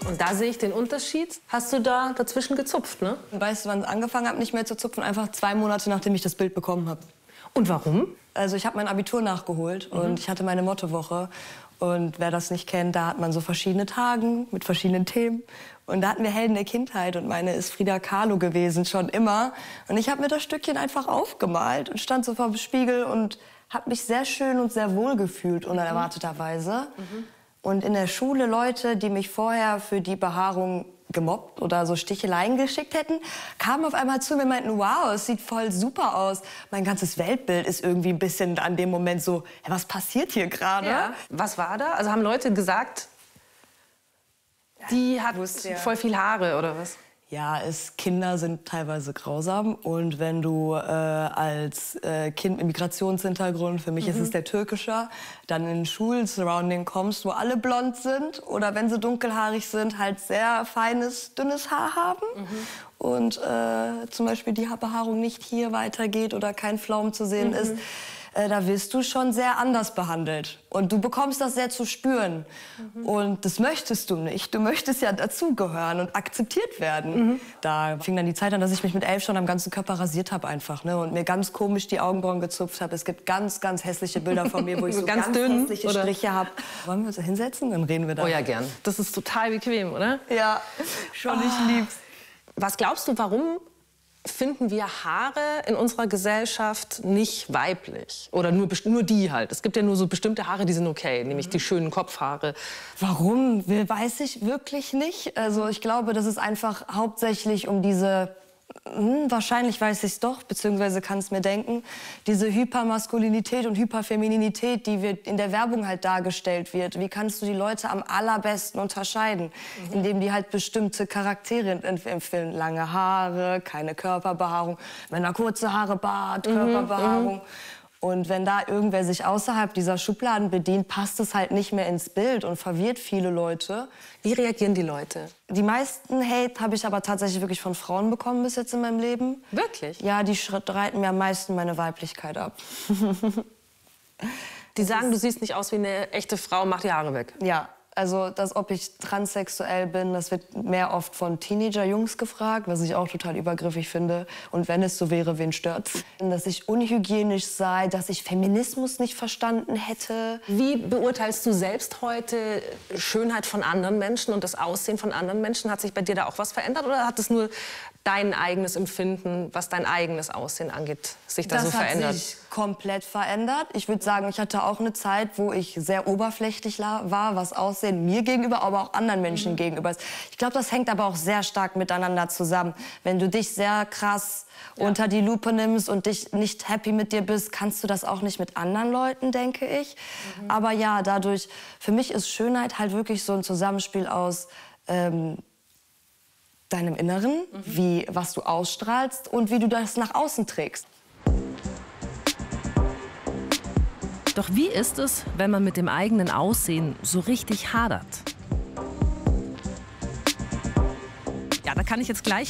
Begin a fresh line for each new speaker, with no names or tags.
Und da sehe ich den Unterschied. Hast du da dazwischen gezupft, ne?
Weißt du, wann ich angefangen habe, nicht mehr zu zupfen? Einfach 2 Monate, nachdem ich das Bild bekommen habe.
Und warum?
Also ich habe mein Abitur nachgeholt und ich hatte meine Mottowoche. Und wer das nicht kennt, da hat man so verschiedene Tagen mit verschiedenen Themen. Und da hatten wir Helden der Kindheit und meine ist Frida Kahlo gewesen, schon immer. Und ich habe mir das Stückchen einfach aufgemalt und stand so vor dem Spiegel und habe mich sehr schön und sehr wohl gefühlt, unerwarteterweise. Und in der Schule Leute, die mich vorher für die Behaarung gemobbt oder so Sticheleien geschickt hätten, kamen auf einmal zu mir und meinten, wow, es sieht voll super aus. Mein ganzes Weltbild ist irgendwie ein bisschen an dem Moment so, ja, was passiert hier gerade?
Ja. Was war da? Also haben Leute gesagt, die hat voll viel Haare oder was?
Ja, Kinder sind teilweise grausam. Und wenn du als Kind mit Migrationshintergrund, für mich ist es der türkische, dann in ein Schulsurrounding kommst, wo alle blond sind oder wenn sie dunkelhaarig sind, halt sehr feines, dünnes Haar haben. Und zum Beispiel die Behaarung nicht hier weitergeht oder kein Flaum zu sehen ist, da wirst du schon sehr anders behandelt. Und du bekommst das sehr zu spüren. Und das möchtest du nicht. Du möchtest ja dazugehören und akzeptiert werden. Da fing dann die Zeit an, dass ich mich mit 11 schon am ganzen Körper rasiert habe einfach. Ne? Und mir ganz komisch die Augenbrauen gezupft habe. Es gibt ganz, ganz hässliche Bilder von mir, wo ich so ganz dünn, hässliche Striche habe. Wollen wir uns da hinsetzen? Dann reden wir da.
Oh ja, gern. Das ist total bequem, oder?
Ja, schon, ich lieb's.
Was glaubst du, warum finden wir Haare in unserer Gesellschaft nicht weiblich? Oder nur die halt. Es gibt ja nur so bestimmte Haare, die sind okay, nämlich die schönen Kopfhaare.
Warum? Weiß ich wirklich nicht. Also ich glaube, das ist einfach hauptsächlich um diese, wahrscheinlich weiß ich es doch, beziehungsweise kann es mir denken, diese Hypermaskulinität und Hyperfemininität, die in der Werbung halt dargestellt wird. Wie kannst du die Leute am allerbesten unterscheiden? Indem die halt bestimmte Charaktere empfehlen. Lange Haare, keine Körperbehaarung, Männer kurze Haare, Bart, Körperbehaarung. Und wenn da irgendwer sich außerhalb dieser Schubladen bedient, passt es halt nicht mehr ins Bild und verwirrt viele Leute.
Wie reagieren die Leute?
Die meisten Hate habe ich aber tatsächlich wirklich von Frauen bekommen bis jetzt in meinem Leben.
Wirklich?
Ja, die streiten mir am meisten meine Weiblichkeit ab.
Die sagen, du siehst nicht aus wie eine echte Frau, mach die Haare weg.
Ja, also ob ich transsexuell bin, das wird mehr oft von Teenager-Jungs gefragt, was ich auch total übergriffig finde. Und wenn es so wäre, wen stört's? Dass ich unhygienisch sei, dass ich Feminismus nicht verstanden hätte.
Wie beurteilst du selbst heute Schönheit von anderen Menschen und das Aussehen von anderen Menschen? Hat sich bei dir da auch was verändert oder hat es nur dein eigenes Empfinden, was dein eigenes Aussehen angeht, sich da so verändert?
Das hat sich komplett verändert. Ich würde sagen, ich hatte auch eine Zeit, wo ich sehr oberflächlich war, was Aussehen mir gegenüber, aber auch anderen Menschen gegenüber ist. Ich glaube, das hängt aber auch sehr stark miteinander zusammen. Wenn du dich sehr krass unter die Lupe nimmst und dich nicht happy mit dir bist, kannst du das auch nicht mit anderen Leuten, denke ich. Aber ja, dadurch, für mich ist Schönheit halt wirklich so ein Zusammenspiel aus deinem Inneren, was du ausstrahlst und wie du das nach außen trägst.
Doch wie ist es, wenn man mit dem eigenen Aussehen so richtig hadert? Ja, da kann ich jetzt gleich